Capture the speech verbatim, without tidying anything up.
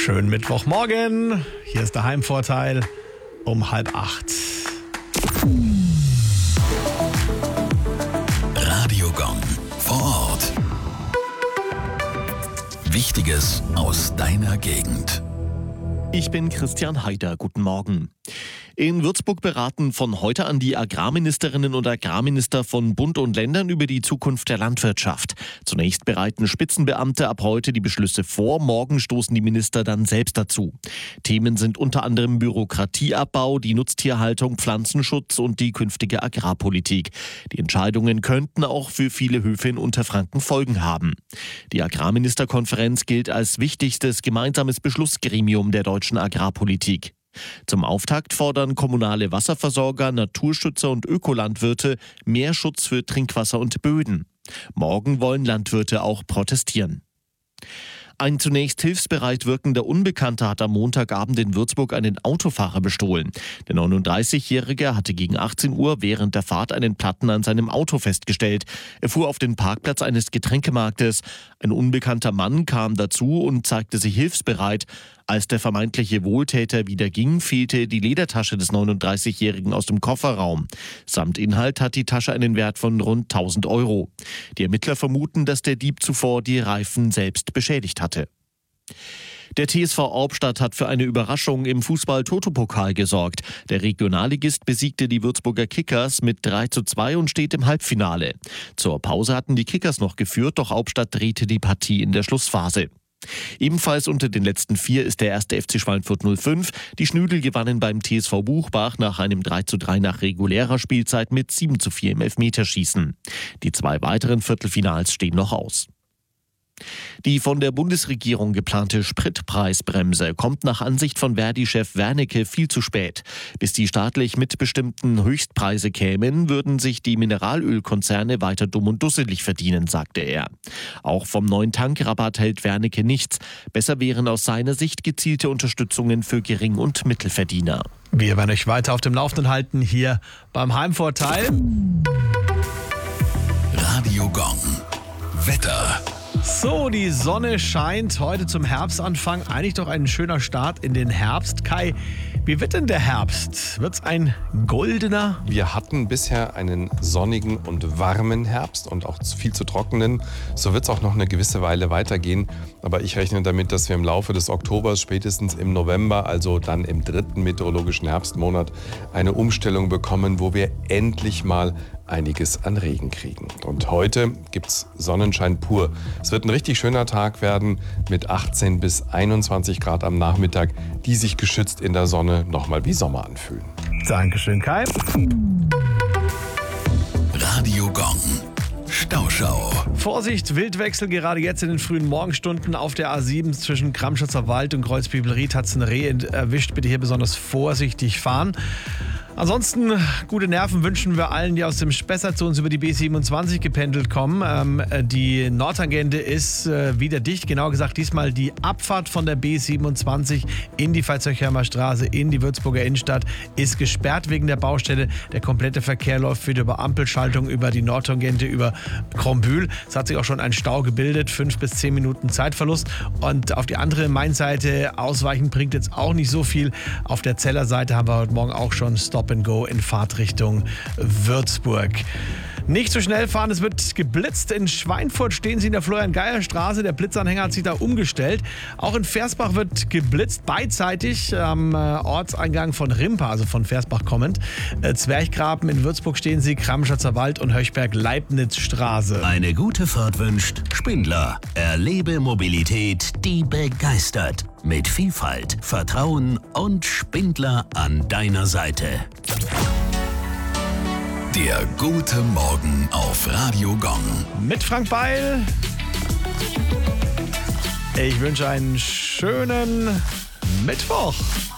Schönen Mittwochmorgen. Hier ist der Heimvorteil um halb acht. Radiogong vor Ort. Wichtiges aus deiner Gegend. Ich bin Christian Heider. Guten Morgen. In Würzburg beraten von heute an die Agrarministerinnen und Agrarminister von Bund und Ländern über die Zukunft der Landwirtschaft. Zunächst bereiten Spitzenbeamte ab heute die Beschlüsse vor, morgen stoßen die Minister dann selbst dazu. Themen sind unter anderem Bürokratieabbau, die Nutztierhaltung, Pflanzenschutz und die künftige Agrarpolitik. Die Entscheidungen könnten auch für viele Höfe in Unterfranken Folgen haben. Die Agrarministerkonferenz gilt als wichtigstes gemeinsames Beschlussgremium der deutschen Agrarpolitik. Zum Auftakt fordern kommunale Wasserversorger, Naturschützer und Ökolandwirte mehr Schutz für Trinkwasser und Böden. Morgen wollen Landwirte auch protestieren. Ein zunächst hilfsbereit wirkender Unbekannter hat am Montagabend in Würzburg einen Autofahrer bestohlen. Der neununddreißigjährige hatte gegen achtzehn Uhr während der Fahrt einen Platten an seinem Auto festgestellt. Er fuhr auf den Parkplatz eines Getränkemarktes. Ein unbekannter Mann kam dazu und zeigte sich hilfsbereit. Als der vermeintliche Wohltäter wieder ging, fehlte die Ledertasche des neununddreißigjährigen aus dem Kofferraum. Samt Inhalt hat die Tasche einen Wert von rund tausend Euro. Die Ermittler vermuten, dass der Dieb zuvor die Reifen selbst beschädigt hatte. Der T S V Aubstadt hat für eine Überraschung im Fußball-Toto-Pokal gesorgt. Der Regionalligist besiegte die Würzburger Kickers mit drei zu zwei und steht im Halbfinale. Zur Pause hatten die Kickers noch geführt, doch Aubstadt drehte die Partie in der Schlussphase. Ebenfalls unter den letzten vier ist der erste F C Schweinfurt null fünf. Die Schnüdel gewannen beim T S V Buchbach nach einem drei zu drei nach regulärer Spielzeit mit sieben zu vier im Elfmeterschießen. Die zwei weiteren Viertelfinals stehen noch aus. Die von der Bundesregierung geplante Spritpreisbremse kommt nach Ansicht von Verdi-Chef Wernicke viel zu spät. Bis die staatlich mitbestimmten Höchstpreise kämen, würden sich die Mineralölkonzerne weiter dumm und dusselig verdienen, sagte er. Auch vom neuen Tankrabatt hält Wernicke nichts. Besser wären aus seiner Sicht gezielte Unterstützungen für Gering- und Mittelverdiener. Wir werden euch weiter auf dem Laufenden halten hier beim Heimvorteil. Radiogong. Wetter. So, die Sonne scheint heute zum Herbstanfang. Eigentlich doch ein schöner Start in den Herbst. Kai, wie wird denn der Herbst? Wird's ein goldener? Wir hatten bisher einen sonnigen und warmen Herbst und auch viel zu trockenen. So wird es auch noch eine gewisse Weile weitergehen. Aber ich rechne damit, dass wir im Laufe des Oktobers, spätestens im November, also dann im dritten meteorologischen Herbstmonat, eine Umstellung bekommen, wo wir endlich mal einiges an Regen kriegen. Und heute gibt's Sonnenschein pur. Es wird ein richtig schöner Tag werden mit achtzehn bis einundzwanzig Grad am Nachmittag, die sich geschützt in der Sonne nochmal wie Sommer anfühlen. Dankeschön, Kai. Radiogong. Stauschau. Vorsicht, Wildwechsel gerade jetzt in den frühen Morgenstunden auf der A sieben zwischen Kramschatzer Wald und Kreuzbibelried hat es ein Reh erwischt. Bitte hier besonders vorsichtig fahren. Ansonsten gute Nerven wünschen wir allen, die aus dem Spessart zu uns über die B siebenundzwanzig gependelt kommen. Ähm, die Nordtangente ist äh, wieder dicht, genau gesagt diesmal die Abfahrt von der B siebenundzwanzig in die Veitshöchheimer Straße, in die Würzburger Innenstadt, ist gesperrt wegen der Baustelle. Der komplette Verkehr läuft wieder über Ampelschaltung, über die Nordtangente, über Krombühl. Es hat sich auch schon ein Stau gebildet, fünf bis zehn Minuten Zeitverlust. Und auf die andere Mainseite ausweichen bringt jetzt auch nicht so viel. Auf der Zeller Seite haben wir heute Morgen auch schon Stop and Go in Fahrtrichtung Würzburg. Nicht so schnell fahren, es wird geblitzt. In Schweinfurt stehen sie in der Florian-Geier-Straße. Der Blitzanhänger hat sich da umgestellt. Auch in Versbach wird geblitzt, beidseitig am äh, Ortseingang von Rimpa, also von Versbach kommend. Äh, Zwerchgraben in Würzburg stehen sie, Kramschatzer Wald und Höchberg-Leibniz-Straße. Eine gute Fahrt wünscht Spindler. Erlebe Mobilität, die begeistert. Mit Vielfalt, Vertrauen und Spindler an deiner Seite. Der gute Morgen auf Radiogong. Mit Frank Beil. Ich wünsche einen schönen Mittwoch.